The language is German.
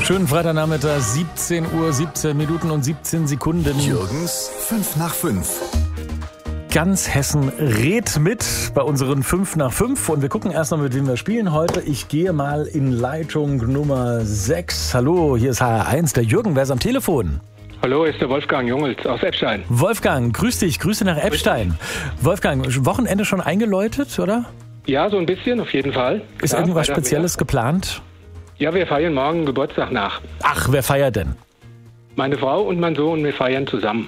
Schönen Freitagnachmittag, 17 Uhr, 17 Minuten und 17 Sekunden. Jürgens 5 nach 5. Ganz Hessen redet mit bei unseren 5 nach 5. Und wir gucken erst mal, mit wem wir spielen heute. Ich gehe mal in Leitung Nummer 6. Hallo, hier ist HR1, der Jürgen. Wer ist am Telefon? Hallo, ist der Wolfgang Jungels aus Eppstein. Wolfgang, grüß dich. Grüße nach Eppstein. Wolfgang, Wochenende schon eingeläutet, oder? Ja, so ein bisschen, auf jeden Fall. Ist irgendwas Spezielles geplant? Ja, wir feiern morgen Geburtstag nach. Ach, wer feiert denn? Meine Frau und mein Sohn, wir feiern zusammen.